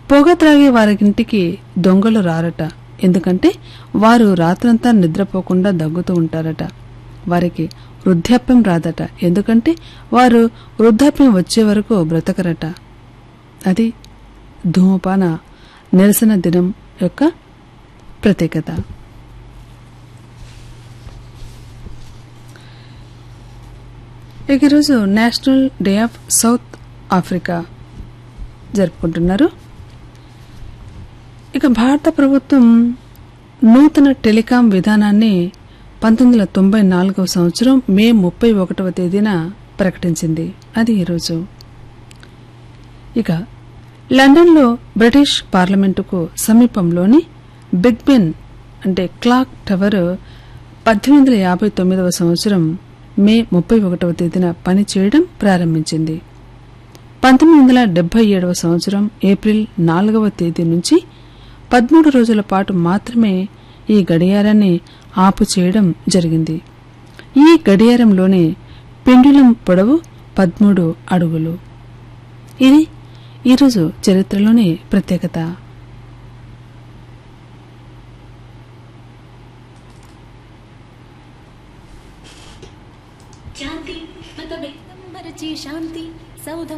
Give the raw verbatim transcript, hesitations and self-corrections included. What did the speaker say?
పొగ త్రాగే వారింటికి దొంగలు రారట, ఎందుకంటే వారు రాత్రంతా నిద్రపోకుండా దగ్గుతూ ఉంటారట. వారికి వృద్ధాప్యం రాదట, ఎందుకంటే వారు వృద్ధాప్యం వచ్చే వరకు బ్రతకరట. అది ధూమపాన నిరసన దినం యొక్క ప్రత్యేకత. ఇక ఈరోజు national day of south Africa జరుపుకుంటున్నారు. ఇక భారత ప్రభుత్వం నూతన టెలికాం విధానాన్ని పంతొమ్మిది వందల తొంభై నాలుగవ సంవత్సరం మే ముప్పై ఒకటవ తేదీన ప్రకటించింది. అది ఈరోజు. ఇక లండన్లో బ్రిటిష్ పార్లమెంటుకు సమీపంలోని బిగ్ బెన్ అంటే క్లాక్ టవర్ పద్దెనిమిది వందల యాభై తొమ్మిదవ సంవత్సరం మే ముప్పై ఒకటవ తేదీన పనిచేయడం ప్రారంభించింది. పంతొమ్మిది వందల డెబ్బై ఏడవ సంవత్సరం ఏప్రిల్ నాలుగవ తేదీ నుంచి పదమూడు రోజుల పాటు మాత్రమే ఈ గడియారాన్ని ఆపు చేయడం జరిగింది. ఈ గడియారంలోని పెండ్యులం పొడవు పదమూడు అడుగులు. ఇది ఈరోజు చరిత్రలోని ప్రత్యేకత. శాంతి మత శాంతి సౌధ